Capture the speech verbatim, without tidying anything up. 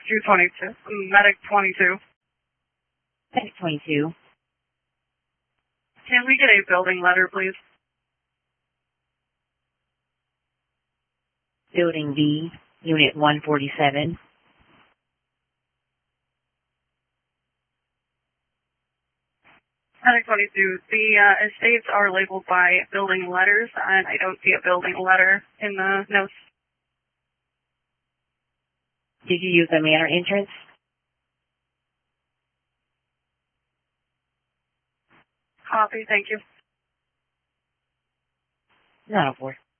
two twenty-two. Medic twenty-two. Medic twenty-two. Can we get a building letter, please? Building B, Unit one forty-seven. Medic twenty-two, the uh, estates are labeled by building letters, and I don't see a building letter in the notes. Did you use the manor entrance? Copy, thank you. nine oh four.